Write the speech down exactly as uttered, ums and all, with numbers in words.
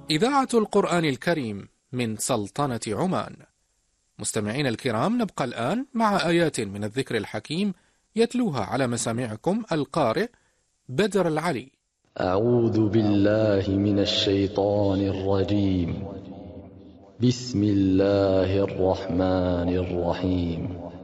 إذاعة القرآن الكريم من سلطنة عمان. مستمعين الكرام، نبقى الآن مع آيات من الذكر الحكيم يتلوها على مسامعكم القارئ بدر العلي. أعوذ بالله من الشيطان الرجيم. بسم الله الرحمن الرحيم.